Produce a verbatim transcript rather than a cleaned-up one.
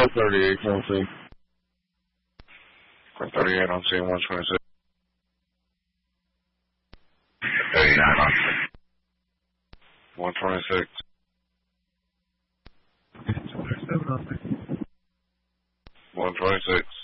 thirty-eight on C. thirty-eight on C, one twenty-six. thirty-nine on C. one twenty-six. one twenty-six.